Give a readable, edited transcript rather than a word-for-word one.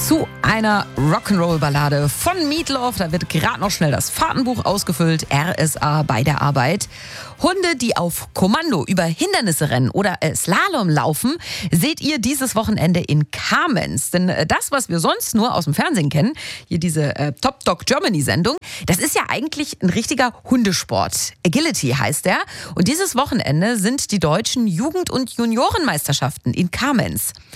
zu einer Rock'n'Roll-Ballade von Meatloaf. Da wird gerade noch schnell das Fahrtenbuch ausgefüllt. RSA bei der Arbeit. Hunde, die auf Kommando über Hindernisse rennen oder Slalom laufen, seht ihr dieses Wochenende in Kamenz. Denn das, was wir sonst nur aus dem Fernsehen kennen, hier diese Top Dog Germany-Sendung, das ist ja eigentlich ein richtiger Hundesport. Agility heißt der. Und dieses Wochenende sind die deutschen Jugend- und Juniorenmeisterschaften in Kamenz.